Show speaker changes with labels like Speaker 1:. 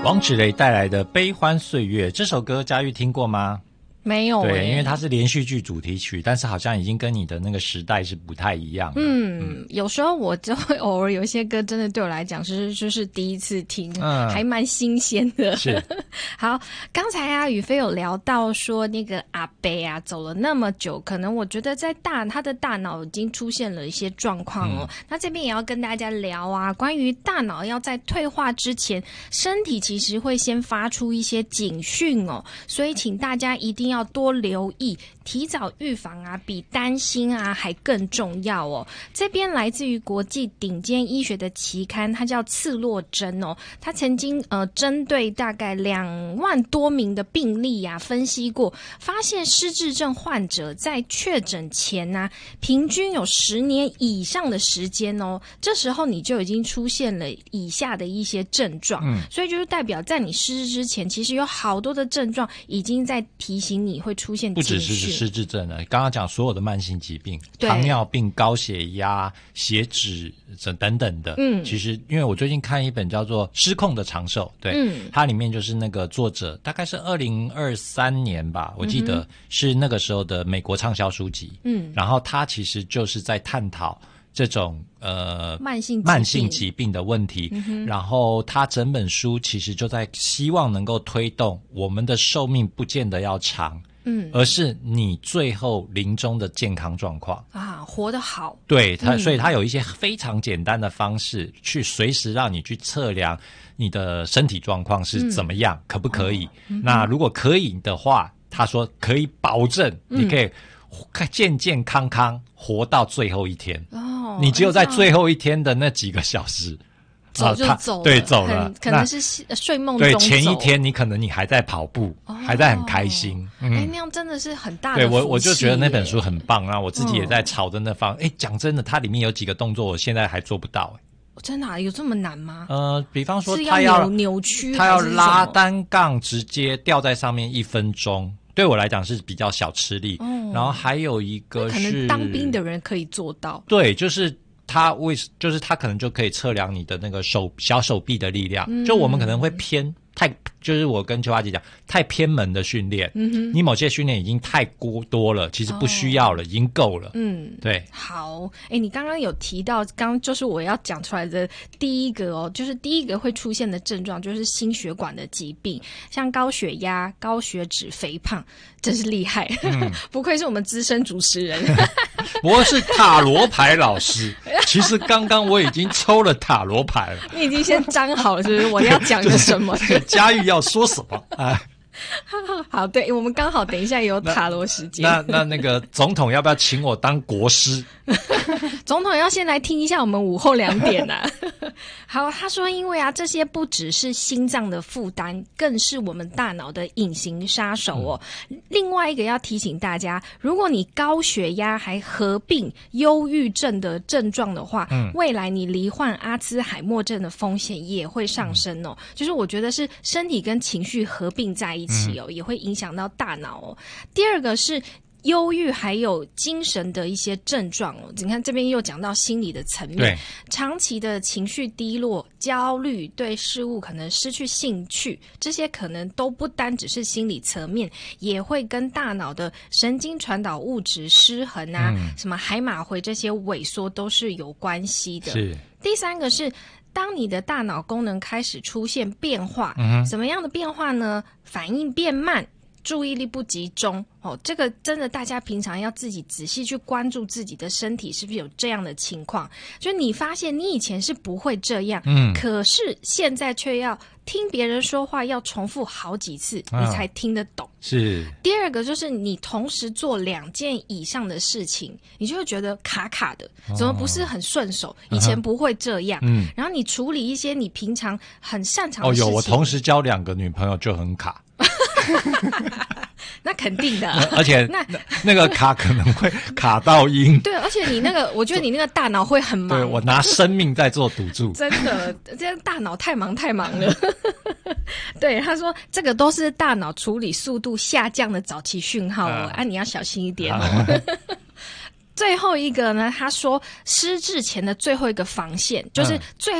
Speaker 1: 王芷蕾带来的《悲欢岁月》这首歌，佳玉听过吗？
Speaker 2: 没有
Speaker 1: 对，因为它是连续剧主题曲，但是好像已经跟你的那个时代是不太一样的。
Speaker 2: 有时候我就会偶尔有一些歌，真的对我来讲就是第一次听，还蛮新鲜的。
Speaker 1: 是。
Speaker 2: 好，刚才啊，宇飞有聊到说那个阿伯啊走了那么久，可能我觉得在他的大脑已经出现了一些状况哦。那这边也要跟大家聊啊，关于大脑要在退化之前，身体其实会先发出一些警讯哦，所以请大家一定要多留意，提早预防啊，比担心啊还更重要哦。这边来自于国际顶尖医学的期刊，它叫刺络针哦。它曾经针对大概2万多名的病例啊分析过，发现失智症患者在确诊前啊，平均有10年以上的时间哦。这时候你就已经出现了以下的一些症状，所以就是代表在你失智之前，其实有好多的症状已经在提醒你会出现警讯。
Speaker 1: 不只是失智症了，刚刚讲所有的慢性疾病，糖尿病、高血压、血脂等等的。其实因为我最近看一本叫做《失控的长寿》，对，它里面就是那个作者大概是2023年吧，我记得是那个时候的美国畅销书籍。然后他其实就是在探讨这种慢性疾病的问题，然后他整本书其实就在希望能够推动我们的寿命不见得要长，而是你最后临终的健康状况
Speaker 2: 啊，活得好。
Speaker 1: 对，所以他有一些非常简单的方式，去随时让你去测量你的身体状况是怎么样，可不可以？那如果可以的话，他说可以保证你可以健健康康活到最后一天。你只有在最后一天的那几个小时
Speaker 2: 走就走了，
Speaker 1: 对，走了，
Speaker 2: 可能是睡梦中走。
Speaker 1: 对，前一天你还在跑步，还在很开心。
Speaker 2: 那样真的是很大的福气。
Speaker 1: 对，我就觉得那本书很棒啊，我自己也在朝着那方。讲真的，它里面有几个动作，我现在还做不到。
Speaker 2: 真的有这么难吗？
Speaker 1: 比方说
Speaker 2: 他要扭曲，
Speaker 1: 他要拉单杠直接吊在上面1分钟。对我来讲是比较小吃力，然后还有一个是
Speaker 2: 可能当兵的人可以做到。
Speaker 1: 对，就是他可能就可以测量你的那个小手臂的力量。就我们可能会就是我跟秋花姐讲，太偏门的训练，你某些训练已经太多了，其实不需要了，已经够了。对。
Speaker 2: 好，你刚刚有提到，就是我要讲出来的第一个就是第一个会出现的症状就是心血管的疾病，像高血压、高血脂、肥胖，真是厉害。不愧是我们资深主持人。
Speaker 1: 我是塔罗牌老师，其实刚刚我已经抽了塔罗牌了。
Speaker 2: 你已经先张好了，是不是？我要讲的什么？
Speaker 1: 佳玉要说什么？
Speaker 2: 好，对，我们刚好等一下也有塔罗时间。
Speaker 1: 那个总统要不要请我当国师？
Speaker 2: 总统要先来听一下我们午后2点啊。好，他说因为这些不只是心脏的负担，更是我们大脑的隐形杀手哦。另外一个要提醒大家，如果你高血压还合并忧郁症的症状的话，未来你罹患阿兹海默症的风险也会上升哦。就是我觉得是身体跟情绪合并在一起哦，也会影响到大脑哦。第二个是忧郁还有精神的一些症状哦，你看这边又讲到心理的层面，长期的情绪低落、焦虑，对事物可能失去兴趣，这些可能都不单只是心理层面，也会跟大脑的神经传导物质失衡啊，什么海马回这些萎缩都是有关系的。是。第三个是当你的大脑功能开始出现变化，什么样的变化呢？反应变慢，注意力不集中这个真的大家平常要自己仔细去关注自己的身体是不是有这样的情况，就你发现你以前是不会这样，可是现在却要听别人说话要重复好几次你才听得懂。
Speaker 1: 是。
Speaker 2: 第二个就是你同时做2件以上的事情，你就会觉得卡卡的，怎么不是很顺手，以前不会这样。然后你处理一些你平常很擅长的事情。
Speaker 1: 我同时交2个女朋友就很卡。
Speaker 2: 那肯定的。
Speaker 1: 而且那个卡可能会卡到音。
Speaker 2: 对，而且你那个我觉得你那个大脑会很忙。
Speaker 1: 对，我拿生命在做赌注。
Speaker 2: 真的，这样大脑太忙了。对，他说这个都是大脑处理速度下降的早期讯号你要小心一点最后一个呢，他说失智前的最后一个防线就是最